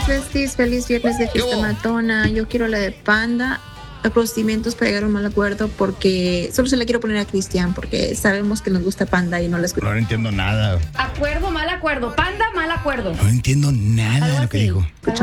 besties, feliz viernes de fiesta matona. Yo quiero la de Panda. Los procedimientos para llegar a un mal acuerdo porque solo se la quiero poner a Cristian porque sabemos que nos gusta Panda y no la escuchamos. No entiendo nada. Acuerdo, mal acuerdo. Panda, mal acuerdo. No entiendo nada de lo que dijo.